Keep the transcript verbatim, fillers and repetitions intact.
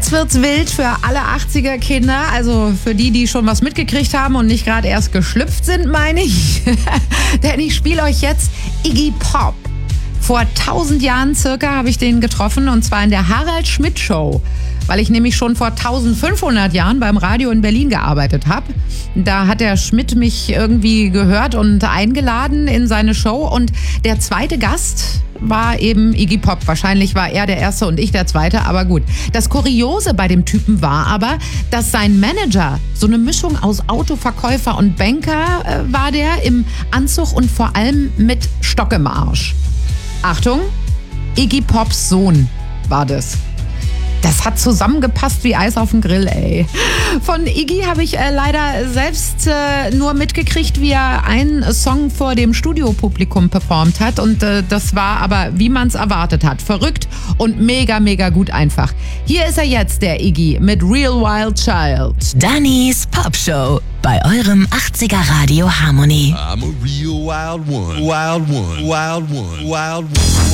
Jetzt wird's wild für alle achtziger-Kinder, also für die, die schon was mitgekriegt haben und nicht gerade erst geschlüpft sind, meine ich. Denn ich spiele euch jetzt Iggy Pop. Vor tausend Jahren circa habe ich den getroffen, und zwar in der Harald Schmidt Show, weil ich nämlich schon vor eintausendfünfhundert Jahren beim Radio in Berlin gearbeitet habe. Da hat der Schmidt mich irgendwie gehört und eingeladen in seine Show, und der zweite Gast war eben Iggy Pop. Wahrscheinlich war er der Erste und ich der Zweite, aber gut. Das Kuriose bei dem Typen war aber, dass sein Manager so eine Mischung aus Autoverkäufer und Banker äh, war, der im Anzug und vor allem mit Stock im Arsch. Achtung, Iggy Pops Sohn war das. Das hat zusammengepasst wie Eis auf dem Grill, ey. Von Iggy habe ich äh, leider selbst äh, nur mitgekriegt, wie er einen Song vor dem Studiopublikum performt hat. Und äh, das war aber, wie man es erwartet hat. Verrückt und mega, mega gut einfach. Hier ist er jetzt, der Iggy, mit Real Wild Child. Dannys Pop Show bei eurem achtziger Radio Harmony. I'm a real wild one, wild one, wild one, wild one.